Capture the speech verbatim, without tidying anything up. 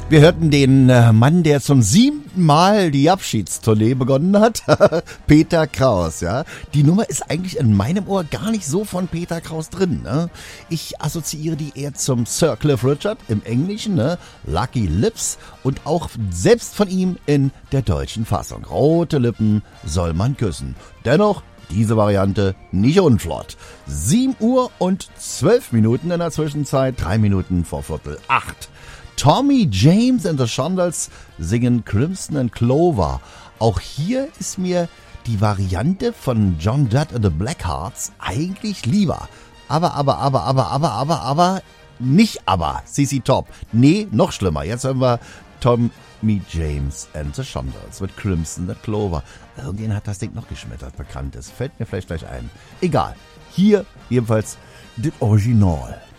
Wir hörten den äh, Mann, der zum siebten Mal die Abschiedstournee begonnen hat, Peter Kraus, ja. Die Nummer ist eigentlich in meinem Ohr gar nicht so von Peter Kraus drin, ne? Ich assoziiere die eher zum Sir Cliff Richard im Englischen, ne? Lucky Lips und auch selbst von ihm in der deutschen Fassung. Rote Lippen soll man küssen. Dennoch diese Variante nicht unflott. sieben Uhr und zwölf Minuten in der Zwischenzeit, drei Minuten vor Viertel acht. Tommy James and the Shondells singen Crimson and Clover. Auch hier ist mir die Variante von John Judd and the Blackhearts eigentlich lieber. Aber, aber, aber, aber, aber, aber, aber, nicht aber, C C Top. Nee, noch schlimmer. Jetzt hören wir Tommy James and the Shondells mit Crimson and Clover. Irgendjemand hat das Ding noch geschmettert, bekanntes. Fällt mir vielleicht gleich ein. Egal. Hier jedenfalls das Original.